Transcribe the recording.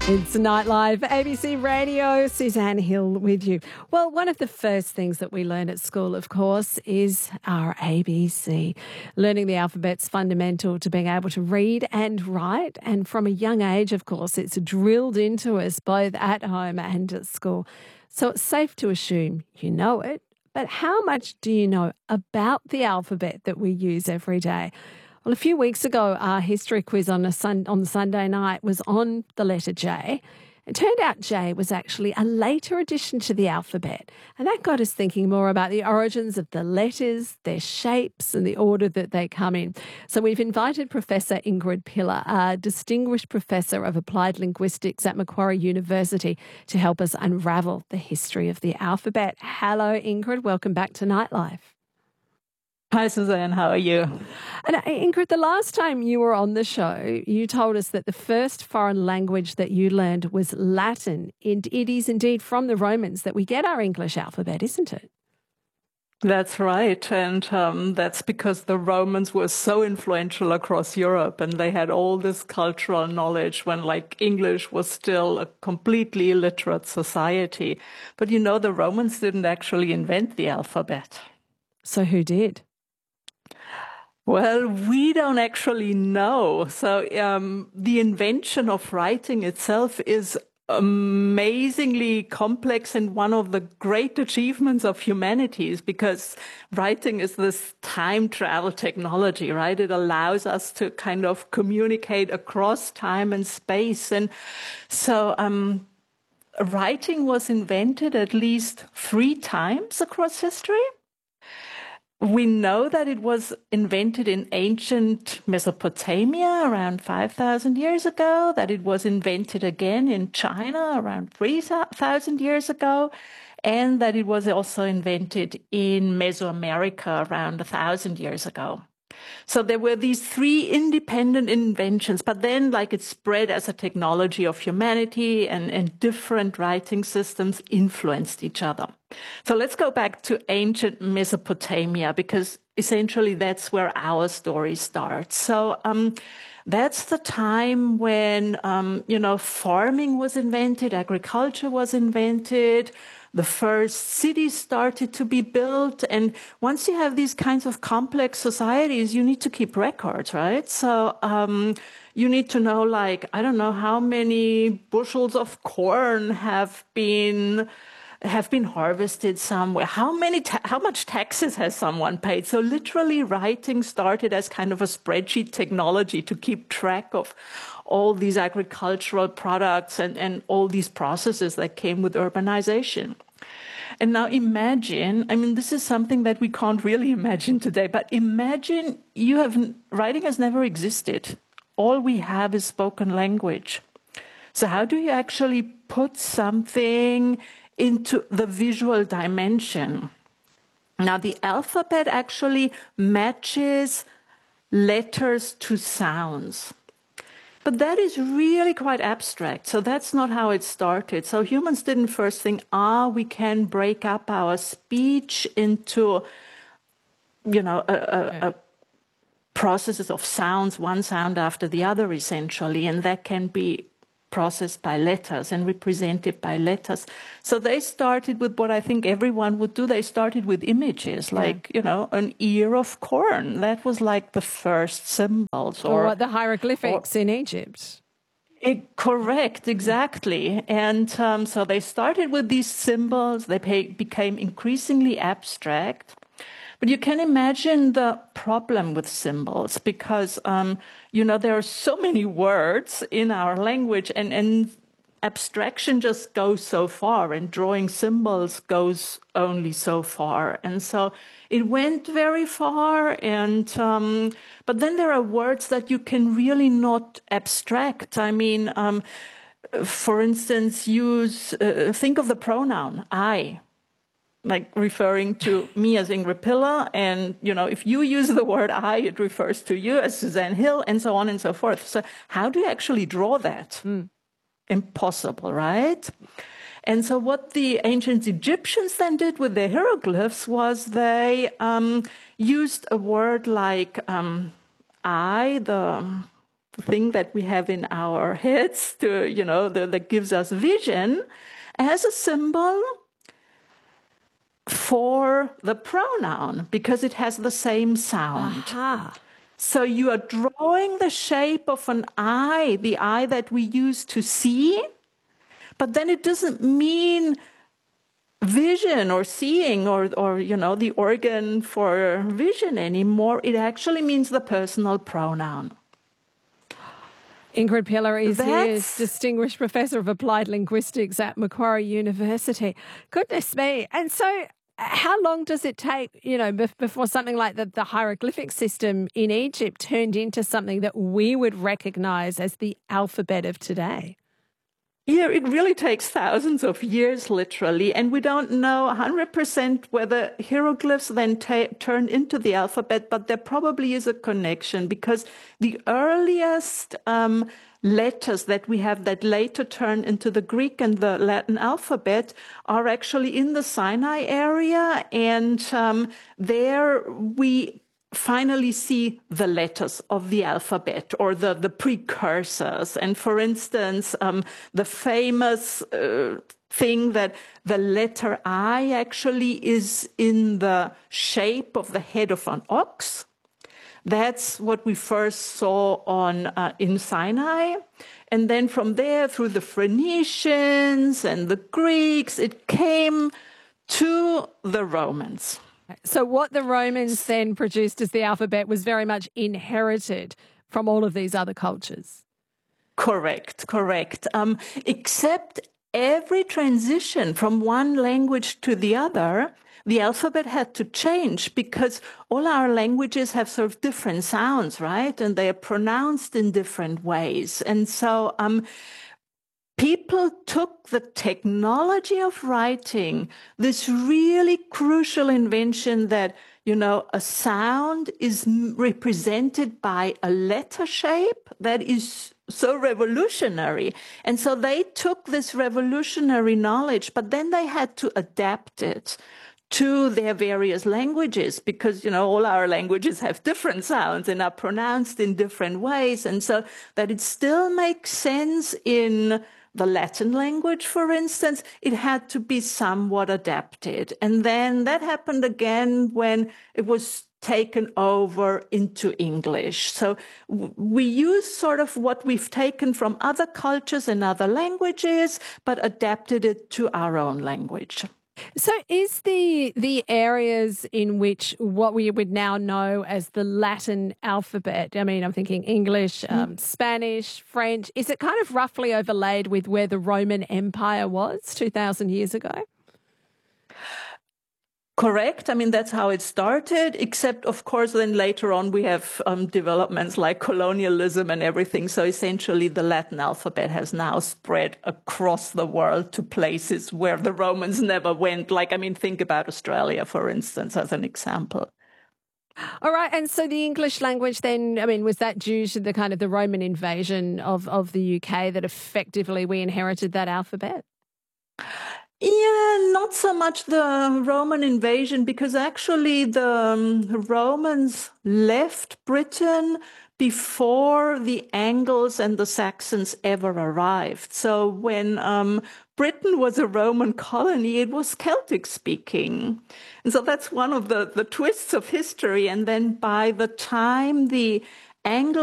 It's Nightlife, ABC Radio, Suzanne Hill with you. Well, one of the first things that we learn at school, of course, is our ABC. Learning the alphabet's fundamental to being able to read and write. And from a young age, of course, it's drilled into us both at home and at school. So it's safe to assume you know it. But how much do you know about the alphabet that we use every day? Well, a few weeks ago, our history quiz on the Sunday night was on the letter J. It turned out J was actually a later addition to the alphabet. And that got us thinking more about the origins of the letters, their shapes, and the order that they come in. So we've invited Professor Ingrid Pillar, a distinguished professor of applied linguistics at Macquarie University, to help us unravel the history of the alphabet. Hello, Ingrid. Welcome back to Nightlife. Hi, Suzanne. How are you? And Ingrid, the last time you were on the show, you told us that the first foreign language that you learned was Latin. It is indeed from the Romans that we get our English alphabet, isn't it? That's right. And that's because the Romans were so influential across Europe and they had all this cultural knowledge when English was still a completely illiterate society. But the Romans didn't actually invent the alphabet. So who did? Well, we don't actually know. So the invention of writing itself is amazingly complex and one of the great achievements of humanities, because writing is this time travel technology, right? It allows us to kind of communicate across time and space. And so writing was invented at least 3 times across history. We know that it was invented in ancient Mesopotamia around 5,000 years ago, that it was invented again in China around 3,000 years ago, and that it was also invented in Mesoamerica around 1,000 years ago. So there were these 3 independent inventions, but then it spread as a technology of humanity and different writing systems influenced each other. So let's go back to ancient Mesopotamia, because essentially that's where our story starts. So that's the time when, farming was invented, agriculture was invented, the first cities started to be built. And once you have these kinds of complex societies, you need to keep records, right? So you need to know, I don't know how many bushels of corn have been harvested somewhere. How much taxes has someone paid? So literally writing started as kind of a spreadsheet technology to keep track of all these agricultural products and all these processes that came with urbanization. And now imagine, this is something that we can't really imagine today, but imagine writing has never existed. All we have is spoken language. So how do you actually put something into the visual dimension? Now, the alphabet actually matches letters to sounds. But that is really quite abstract. So that's not how it started. So humans didn't first think, we can break up our speech into, processes of sounds, one sound after the other, essentially, and that can be processed by letters and represented by letters. So they started with what I think everyone would do. They started with images, an ear of corn. That was the first symbols. Or the hieroglyphics in Egypt. Correct, exactly. And so they started with these symbols. They became increasingly abstract. But you can imagine the problem with symbols because, there are so many words in our language and abstraction just goes so far and drawing symbols goes only so far. And so it went very far. And but then there are words that you can really not abstract. For instance, think of the pronoun I. Referring to me as Ingrid Pillar. And, if you use the word I, it refers to you as Suzanne Hill, and so on and so forth. So how do you actually draw that? Impossible, right? And so what the ancient Egyptians then did with their hieroglyphs was they used a word like I, the thing that we have in our heads to, that gives us vision, as a symbol for the pronoun because it has the same sound. Aha. So you are drawing the shape of an eye, the eye that we use to see, but then it doesn't mean vision or seeing or the organ for vision anymore. It actually means the personal pronoun. Ingrid Pillar is here, Distinguished Professor of Applied Linguistics at Macquarie University. Goodness me. And so how long does it take, before something like the hieroglyphic system in Egypt turned into something that we would recognise as the alphabet of today? Yeah, it really takes thousands of years, literally, and we don't know 100% whether hieroglyphs then turn into the alphabet, but there probably is a connection because the earliest letters that we have that later turn into the Greek and the Latin alphabet are actually in the Sinai area, and there we finally see the letters of the alphabet or the precursors. And for instance, the famous thing that the letter I actually is in the shape of the head of an ox. That's what we first saw in Sinai. And then from there, through the Phoenicians and the Greeks, it came to the Romans. So what the Romans then produced as the alphabet was very much inherited from all of these other cultures. Correct. Except every transition from one language to the other, the alphabet had to change because all our languages have sort of different sounds, right? And they are pronounced in different ways. And so people took the technology of writing, this really crucial invention that, a sound is represented by a letter shape that is so revolutionary. And so they took this revolutionary knowledge, but then they had to adapt it to their various languages because, all our languages have different sounds and are pronounced in different ways. And so that it still makes sense in the Latin language, for instance, it had to be somewhat adapted. And then that happened again when it was taken over into English. So we use sort of what we've taken from other cultures and other languages, but adapted it to our own language. So is the areas in which what we would now know as the Latin alphabet, I mean, I'm thinking English, Spanish, French, is it kind of roughly overlaid with where the Roman Empire was 2,000 years ago? Correct. I mean, that's how it started, except, of course, then later on we have developments like colonialism and everything. So essentially the Latin alphabet has now spread across the world to places where the Romans never went. Think about Australia, for instance, as an example. All right. And so the English language then, was that due to the kind of the Roman invasion of the UK that effectively we inherited that alphabet? Yeah, not so much the Roman invasion, because actually the Romans left Britain before the Angles and the Saxons ever arrived. So when Britain was a Roman colony, it was Celtic speaking. And so that's one of the twists of history. And then by the time the Angles